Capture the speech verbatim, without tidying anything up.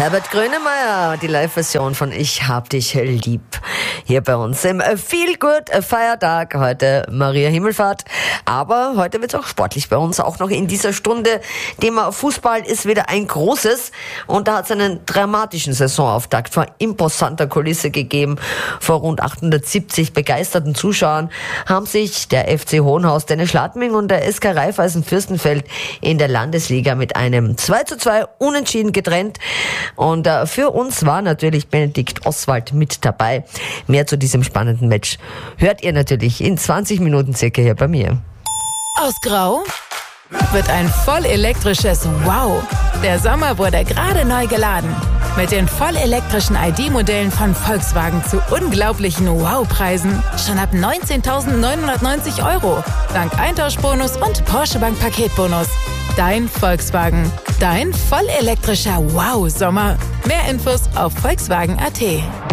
Herbert Grönemeyer, die Live-Version von Ich hab dich lieb. Hier bei uns im Feel Good Feiertag. Heute Maria Himmelfahrt. Aber heute wird's auch sportlich bei uns. Auch noch in dieser Stunde. Thema Fußball ist wieder ein großes. Und da hat es einen dramatischen Saisonauftakt vor imposanter Kulisse gegeben. Vor rund achthundertsiebzig begeisterten Zuschauern haben sich der F C Hohenhaus Dennis Schladming und der S K Raiffeisen Fürstenfeld in der Landesliga mit einem zwei zu zwei Unentschieden getrennt. Und äh, für uns war natürlich Benedikt Oswald mit dabei. Mehr zu diesem spannenden Match hört ihr natürlich in zwanzig Minuten circa hier bei mir. Aus Grau wird ein vollelektrisches Wow. Der Sommer wurde gerade neu geladen. Mit den vollelektrischen I D-Modellen von Volkswagen zu unglaublichen Wow-Preisen. Schon ab neunzehntausendneunhundertneunzig Euro. Dank Eintauschbonus und Porsche Bank Paketbonus. Dein Volkswagen. Dein vollelektrischer Wow-Sommer. Mehr Infos auf Volkswagen punkt a t.